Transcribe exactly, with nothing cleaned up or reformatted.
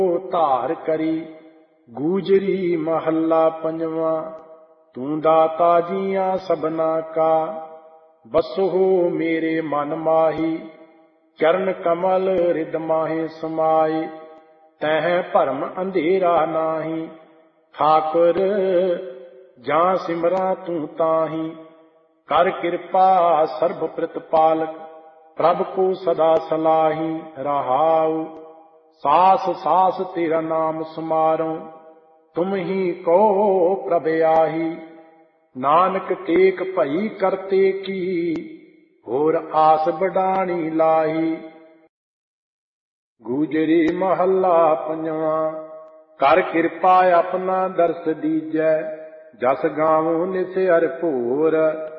ਧਾਰ ਕਰੀ। ਗੂਜਰੀ ਮਹੱਲਾ ਪੰਜਵਾਂ। ਤੂੰ ਦਾਤਾ ਜੀਆਂ ਸਭਨਾ ਕਾ, ਬਸੋ ਮੇਰੇ ਮਨ ਮਾਹੀ। ਚਰਨ ਕਮਲ ਰਿਦ ਮਾਹੇ ਸਮਾਏ, ਤਹਿ ਭਰਮ ਅੰਧੇਰਾ ਨਾਹੀ। ਠਾਕੁਰ ਜਾਂ ਸਿਮਰਾਂ ਤੂੰ ਤਾਹੀਂ, ਕਰ ਕਿਰਪਾ ਸਰਬ ਪ੍ਰਤਪਾਲਕ। ਪ੍ਰਭ ਕੋ ਸਦਾ ਸਲਾਹੀ ਰਹਾਉ, ਸਾਸ ਸਾਸ ਤੇਰਾ ਨਾਮ ਸਮਾਰੋ। ਤੁਮ ਹੀ ਕੋ ਪ੍ਰਭ ਆਹੀ, ਨਾਨਕ ਟੇਕ ਭਈ ਕਰਤੇ ਕੀ। ਹੋਰ ਆਸ ਬਡਾਣੀ ਲਾਹੀ। ਗੂਜਰੀ ਮਹੱਲਾ ਪੰਜਵਾਂ। ਕਰ ਕਿਰਪਾ ਆਪਣਾ ਦਰਸ ਦੀਜੈ, ਜਸ ਗਾਵੋ ਨਿਸ ਹਰਿ ਭੋਰ।